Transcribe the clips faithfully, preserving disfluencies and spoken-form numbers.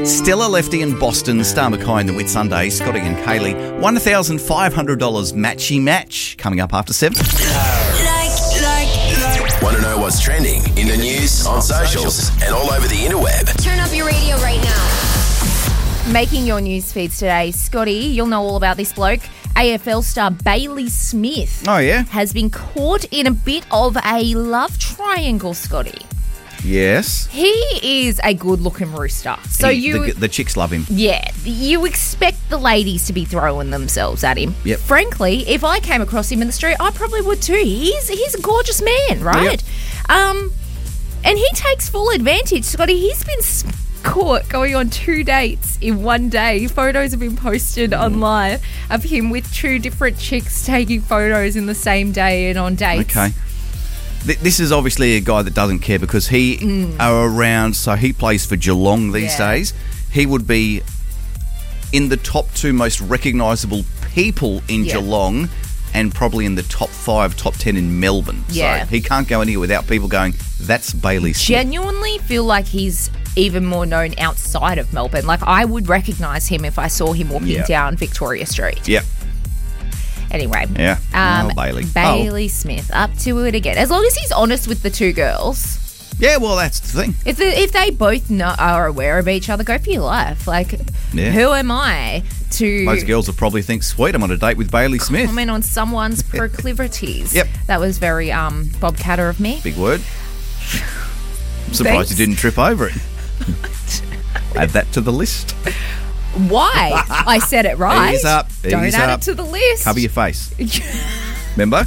Stella Lefty in Boston, Star Mackay in the Whit Sunday, Scotty and Kaylee, one thousand five hundred dollars matchy match coming up after seven. Like, like, like. Want to know what's trending in the news, on socials, and all over the interweb? Turn up your radio right now. Making your news feeds today, Scotty, you'll know all about this bloke. A F L star Bailey Smith Oh, yeah? has been caught in a bit of a love triangle, Scotty. Yes. He is a good-looking rooster. So He- you... The, the chicks love him. Yeah, you expect the ladies to be throwing themselves at him. Yep. Frankly, if I came across him in the street, I probably would too. He's he's a gorgeous man, right? Yep. Um, and he takes full advantage, Scotty. He's been s- caught going on two dates in one day. Photos have been posted Mm. online of him with two different chicks taking photos in the same day and on dates. Okay. Th- This is obviously a guy that doesn't care because he are around, so he plays for Geelong these Mm. Yeah. days. He would be in the top two most recognisable people in Yeah. Geelong and probably in the top five, top ten in Melbourne. Yeah. So he can't go anywhere without people going, that's Bailey Smith. Genuinely feel like he's even more known outside of Melbourne. Like, I would recognise him if I saw him walking Yeah. down Victoria Street. Yep. Anyway. Yeah. Um, Oh, Bailey. Bailey Smith, up to it again. As long as he's honest with the two girls. Yeah, well, that's the thing. If, the, if they both know, are aware of each other, go for your life. Like, Yeah. who am I to Most girls will probably think, sweet, I'm on a date with Bailey Smith. comment on someone's proclivities? Yep. That was very um, Bob Catter of me. Big word. I'm surprised Thanks. you didn't trip over it. Add that to the list. Why? I said it right. Ease up, Don't ease add up. it to the list. Cover your face. Remember?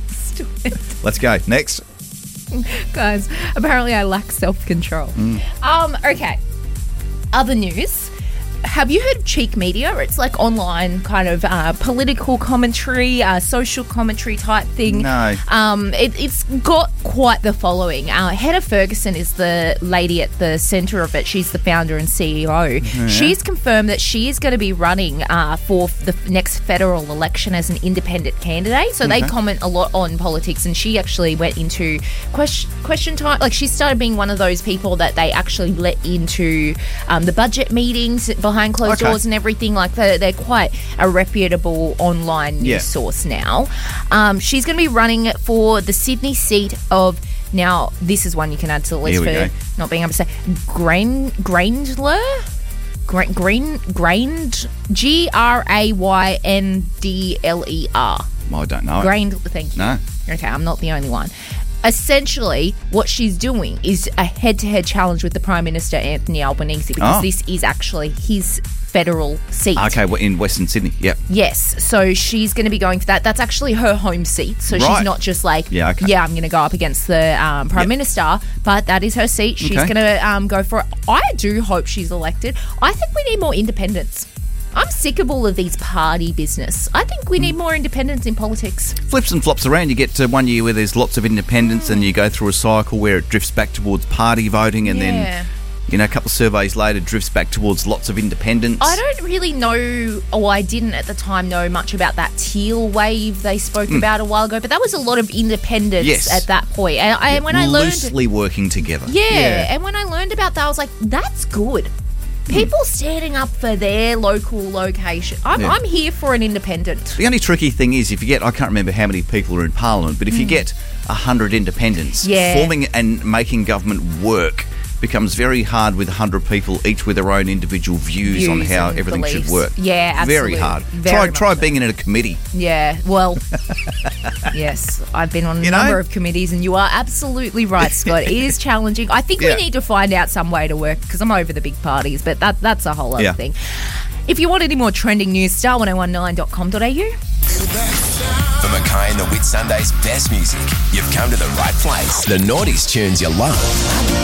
Let's go. Next. Guys, apparently I lack self-control. Mm. Um, okay. Other news. Have you heard of Cheek Media? It's like online kind of uh, political commentary, uh, social commentary type thing. No. Um, it, it's got quite the following. Uh, Hedda Ferguson is the lady at the centre of it. She's the founder and C E O. She's confirmed that she is going to be running uh, for the next federal election as an independent candidate. So they comment a lot on politics, and she actually went into question, question time. Like, she started being one of those people that they actually let into um, the budget meetings behind closed Okay. doors and everything. Like, they're, they're quite a reputable online news Yeah. source now. Um, she's going to be running for the Sydney seat of, now this is one you can add to the list Here we for go. not being able to say, Grain, Graindler? Grain, Green, Grained, G R A Y N D L E R. Well, I don't know. Grained, thank you. No. Okay, I'm not the only one. Essentially, what she's doing is a head-to-head challenge with the Prime Minister, Anthony Albanese, because Oh. this is actually his federal seat. Okay, well, in Western Sydney. Yep. Yes, so she's going to be going for that. That's actually her home seat, so she's Right. not just like, Yeah, okay. I'm going to go up against the um, Prime Yep. Minister, but that is her seat. She's Okay. going to um, go for it. I do hope she's elected. I think we need more independence. I'm sick of all of these party business. I think we need more independence in politics. Flips and flops around. You get to one year where there's lots of independence and you go through a cycle where it drifts back towards party voting and Yeah. then, you know, a couple of surveys later drifts back towards lots of independence. I don't really know, or I didn't at the time know much about that teal wave they spoke about a while ago, but that was a lot of independence Hmm. Yes. at that point. And, and when I learned... Loosely working together. Yeah, and when I learned about that, I was like, that's good. People standing up for their local location. I'm, Yeah. I'm here for an independent. The only tricky thing is if you get, I can't remember how many people are in Parliament, but if you get one hundred independents, Hmm. Yeah. forming and making government work becomes very hard with one hundred people, each with their own individual views, on Views how and everything beliefs. should work. Yeah, absolutely. Very hard. Very try much try so. being in a committee. Yeah, well, yes, I've been on a You know? number of committees, and you are absolutely right, Scott. It is challenging. I think Yeah. we need to find out some way to work, because I'm over the big parties, but that that's a whole other Yeah. thing. If you want any more trending news, star ten nineteen dot com dot a u. For Mackay and the Whit Sunday's best music, you've come to the right place. The Naughties tunes you love.